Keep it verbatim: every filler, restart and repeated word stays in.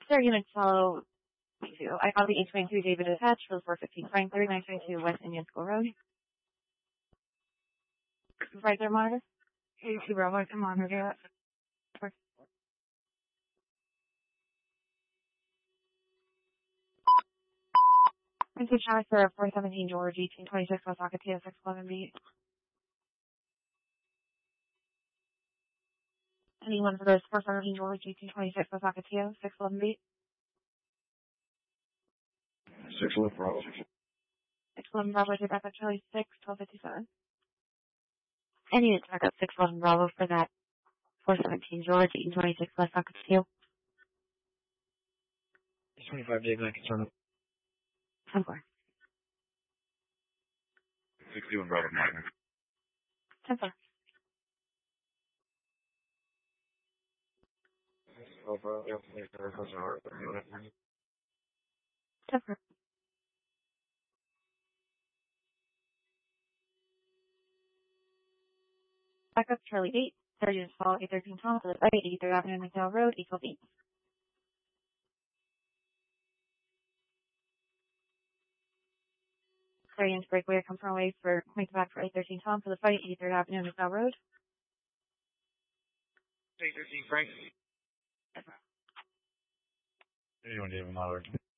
Sir, units follow. Thank you. I call the eight twenty-two David attached for the four fifteen Frank, thirty-nine twenty-two West Indian School Road. Right there, monitor. eight two Bravo, come on, monitor. And two shots for four seventeen George, eighteen twenty-six West Ocotillo, six eleven B. Anyone for those four seventeen George, eighteen twenty-six West Ocotillo, six eleven B? six eleven Bravo. six eleven Bravo, to back up Charlie six, twelve fifty-seven. Any units back up six eleven Bravo for that four seventeen George, eighteen twenty-six West Ocotillo. twenty-five Dave, nine concern. ten four. sixty-one Bravo, nine. ten four. Over, yeah, ten four. Back up Charlie eight, thirty to follow eight thirteen Tom to the site, eighty-third Avenue, McDowell Road, eight twelve eight. Sorry, into breakaway, come from away for, make it back for eight thirteen Tom to the site, eighty-third Avenue, McDowell Road. eight thirteen Frank. Anyone, David, Mallard.